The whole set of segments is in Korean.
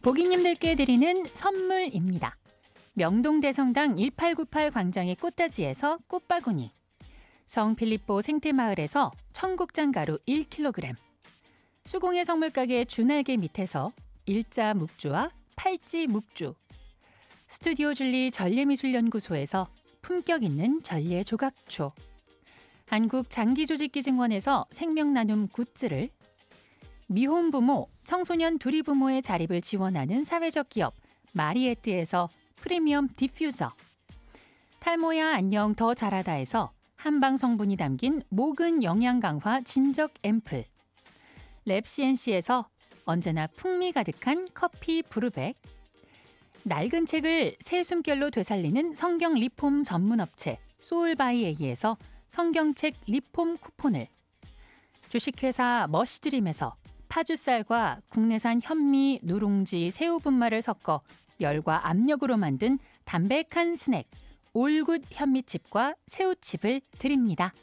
고객님들께 드리는 선물입니다. 명동대성당 1898 광장의 꽃다지에서 꽃바구니, 성필리포 생태마을에서 청국장 가루 1kg, 수공예 선물가게 주날개 밑에서 일자 묵주와 팔찌 묵주, 스튜디오 줄리 전래미술연구소에서 품격 있는 전래 조각초, 한국 장기조직기증원에서 생명나눔 굿즈를, 미혼부모, 청소년 두리부모의 자립을 지원하는 사회적 기업 마리에트에서 프리미엄 디퓨저, 탈모야 안녕 더 자라다에서 한방 성분이 담긴 모근 영양 강화 진적 앰플, 랩CNC에서 언제나 풍미 가득한 커피 브루백, 낡은 책을 새 숨결로 되살리는 성경 리폼 전문업체 소울바이에이에서 성경책 리폼 쿠폰을, 주식회사 머시드림에서 파주쌀과 국내산 현미, 누룽지, 새우 분말을 섞어 열과 압력으로 만든 담백한 스낵 올굿 현미칩과 새우칩을 드립니다.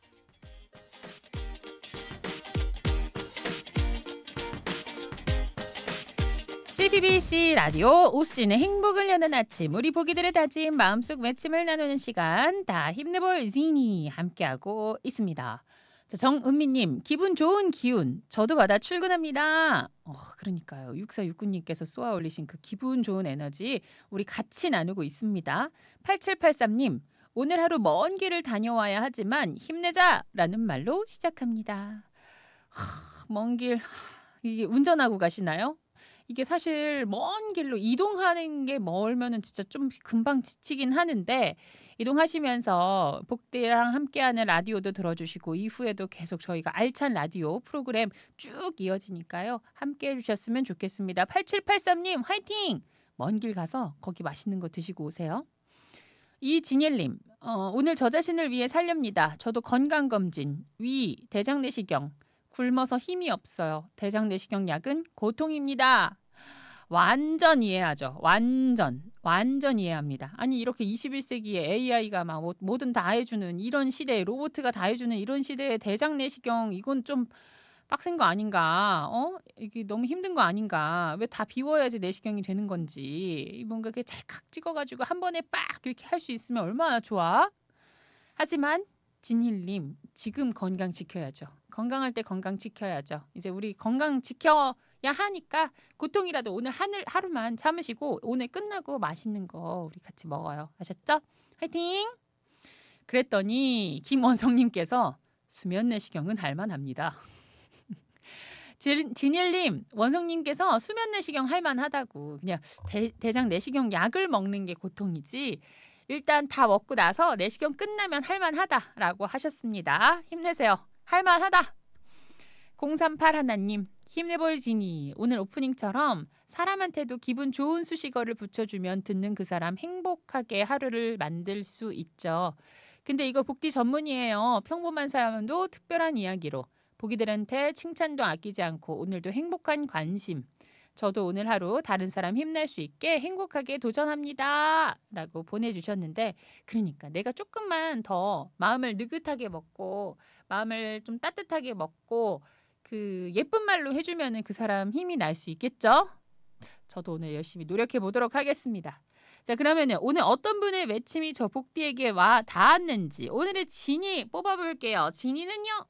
CBBC 라디오 오수진의 행복을 여는 아침, 우리 보기들의 다짐 마음속 외침을 나누는 시간, 다 힘내볼 지니 함께하고 있습니다. 자, 정은미님, 기분 좋은 기운 저도 받아 출근합니다. 그러니까요. 6469님께서 쏘아 올리신 그 기분 좋은 에너지 우리 같이 나누고 있습니다. 8783님, 오늘 하루 먼 길을 다녀와야 하지만 힘내자라는 말로 시작합니다. 먼 길, 이게 운전하고 가시나요? 이게 사실 먼 길로 이동하는 게 멀면은 진짜 좀 금방 지치긴 하는데, 이동하시면서 복디랑 함께하는 라디오도 들어주시고 이후에도 계속 저희가 알찬 라디오 프로그램 쭉 이어지니까요. 함께해 주셨으면 좋겠습니다. 8783님 화이팅! 먼 길 가서 거기 맛있는 거 드시고 오세요. 이진일님, 오늘 저 자신을 위해 살렵니다. 저도 건강검진, 위, 대장내시경, 굶어서 힘이 없어요. 대장내시경 약은 고통입니다. 완전 이해하죠. 완전 이해합니다. 아니 이렇게 21세기에 AI가 막 뭐든 다 해주는 이런 시대에, 로봇가 다 해주는 이런 시대에 대장내시경, 이건 좀 빡센 거 아닌가? 이게 너무 힘든 거 아닌가? 왜 다 비워야지 내시경이 되는 건지, 뭔가 이렇게 찰칵 찍어가지고 한 번에 빡 이렇게 할 수 있으면 얼마나 좋아? 하지만 진힐님, 지금 건강 지켜야죠. 건강할 때 건강 지켜야죠. 이제 우리 건강 지켜야 하니까 고통이라도 오늘 하루만 참으시고 오늘 끝나고 맛있는 거 우리 같이 먹어요. 아셨죠? 화이팅! 그랬더니 김원성님께서 수면 내시경은 할만합니다. 진일님, 원성님께서 수면 내시경 할만하다고, 그냥 대장 내시경 약을 먹는 게 고통이지 일단 다 먹고 나서 내시경 끝나면 할만하다라고 하셨습니다. 힘내세요. 할만하다. 038 하나님, 힘내볼 지니, 오늘 오프닝처럼 사람한테도 기분 좋은 수식어를 붙여주면 듣는 그 사람 행복하게 하루를 만들 수 있죠. 근데 이거 복디 전문이에요. 평범한 사람도 특별한 이야기로 보기들한테 칭찬도 아끼지 않고 오늘도 행복한 관심. 저도 오늘 하루 다른 사람 힘낼 수 있게 행복하게 도전합니다 라고 보내주셨는데, 그러니까 내가 조금만 더 마음을 느긋하게 먹고 마음을 좀 따뜻하게 먹고 그 예쁜 말로 해주면 그 사람 힘이 날 수 있겠죠? 저도 오늘 열심히 노력해 보도록 하겠습니다. 자, 그러면 오늘 어떤 분의 외침이 저 복디에게 와 닿았는지 오늘의 진이 뽑아볼게요. 진이는요,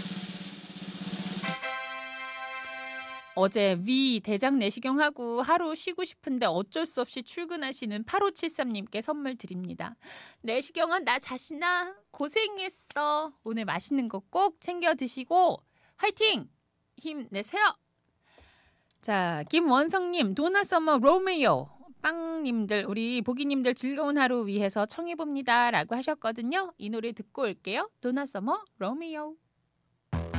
어제 위 대장 내시경하고 하루 쉬고 싶은데 어쩔 수 없이 출근하시는 8573님께 선물 드립니다. 내시경한 나 자신아 고생했어. 오늘 맛있는 거 꼭 챙겨 드시고 화이팅! 힘내세요. 자, 김원성님, 도나 서머 로미오. 빵님들, 우리 보기님들 즐거운 하루 위해서 청해봅니다 라고 하셨거든요. 이 노래 듣고 올게요. 도나 서머 로미오.